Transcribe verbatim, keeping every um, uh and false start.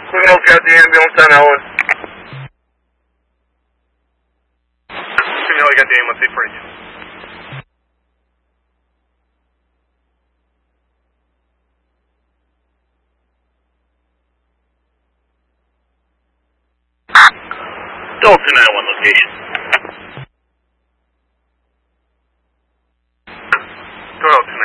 Criminal's got the ambulance on Ellen. Criminal, you got the ambulance, eight forty-two. Still two nine one location. Go out